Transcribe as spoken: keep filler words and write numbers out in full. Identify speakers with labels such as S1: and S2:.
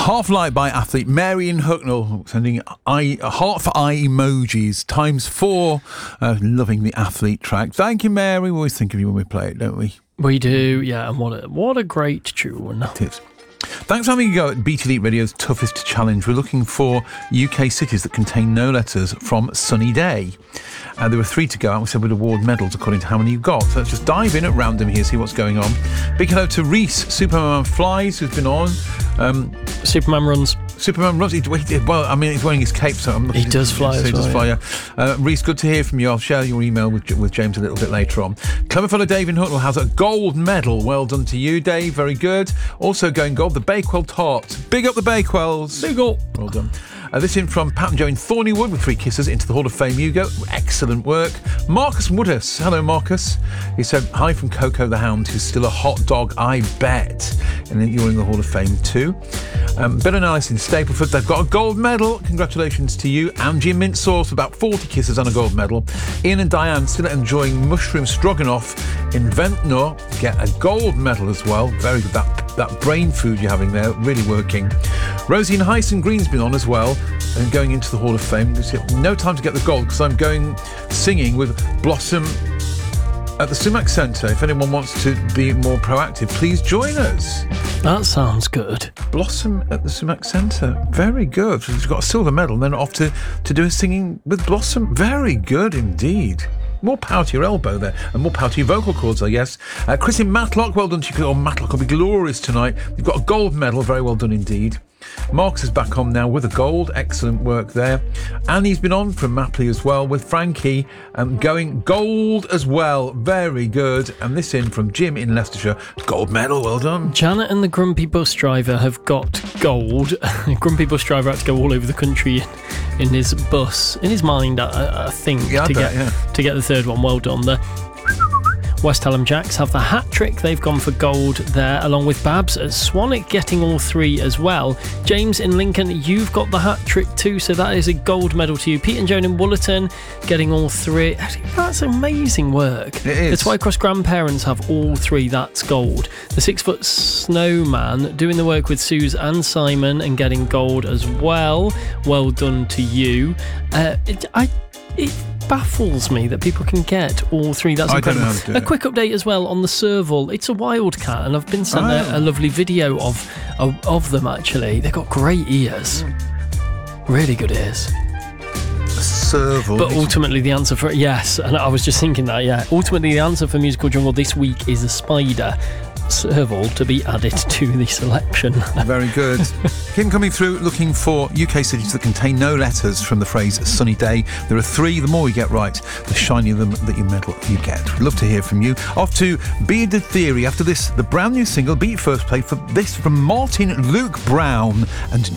S1: Half Light by athlete Mary in Hucknall, sending eye, heart for eye emojis, times four. Uh, loving the athlete track. Thank you, Mary. We always think of you when we play it, don't we?
S2: We do, yeah, and what a, what a great tune.
S1: It is. Thanks for having a go at Beat Elite Radio's toughest challenge. We're looking for U K cities that contain no letters from Sunny Day. Uh, there were three to go, and we said we'd award medals according to how many you've got. So let's just dive in at random here, see what's going on. Big hello to Reese, Superman Flies, who's been on. Um,
S2: Superman runs.
S1: Superman runs. He, he, well, I mean, he's wearing his cape, so I'm
S2: He does fly
S1: so
S2: as
S1: he does
S2: well,
S1: fly,
S2: yeah.
S1: yeah. Uh, Reese, good to hear from you. I'll share your email with, with James a little bit later on. Clever fellow Dave in Hucknall has a gold medal. Well done to you, Dave. Very good. Also going gold, the Bakewell Tarts. Big up the Bakewells.
S2: Big up.
S1: Well done. Uh, this in from Pat and Joe in Thornywood with three kisses into the Hall of Fame. You go. Excellent work. Marcus Woodus. Hello, Marcus. He said, hi from Coco the Hound, who's still a hot dog, I bet. And then you're in the Hall of Fame too. Um, Ben and Alice in Stapleford, they've got a gold medal. Congratulations to you. Angie in Mint Sauce, about forty kisses and a gold medal. Ian and Diane still enjoying mushroom stroganoff in Ventnor, get a gold medal as well. Very good. That, that brain food you're having there, really working. Rosie in Hyson Green's been on as well and going into the Hall of Fame. No time to get the gold because I'm going singing with Blossom at the Sumac Centre. If anyone wants to be more proactive, please join us.
S2: That sounds good.
S1: Blossom at the Sumac Centre. Very good. She's got a silver medal and then off to, to do a singing with Blossom. Very good indeed. More power to your elbow there, and more power to your vocal cords, I guess. Uh, Chris in Matlock, well done to you. Oh, Matlock will be glorious tonight. You've got a gold medal, very well done indeed. Marcus is back on now with a gold, excellent work there. Annie's been on from Mapley as well with Frankie, um, going gold as well, very good. And this in from Jim in Leicestershire, gold medal, well done.
S2: Janet and the Grumpy Bus Driver have got gold. Grumpy Bus Driver had to go all over the country in his bus, in his mind, I, I think,
S1: yeah, I
S2: to,
S1: bet,
S2: get,
S1: yeah.
S2: to get the third one. Well done there. West Hallam Jacks have the hat trick. They've gone for gold there, along with Babs at Swanwick getting all three as well. James in Lincoln, you've got the hat trick too, so that is a gold medal to you. Pete and Joan in Woolerton getting all three. That's amazing work.
S1: It is.
S2: The Twycross grandparents have all three. That's gold. The Six Foot Snowman doing the work with Suze and Simon and getting gold as well. Well done to you. Uh, it, I. It, baffles me that people can get all three. That's
S1: I
S2: incredible.
S1: don't know how to do
S2: a
S1: it.
S2: quick update as well on the Serval. It's a wild cat, and I've been sent
S1: Oh.
S2: a, a lovely video of, of of them. Actually, they've got great ears, really good ears.
S1: Serval.
S2: But ultimately, the answer for yes, and I was just thinking that. Yeah, ultimately, the answer for Musical Jungle this week is a spider. Serval to be added to the selection.
S1: Very good. Him coming through looking for U K cities that contain no letters from the phrase sunny day. There are three. The more you get right, the shinier them that you medal you get. We'd love to hear from you. Off to Bearded Theory. After this, the brand new single, Beat First Play for this from Martin Luke Brown and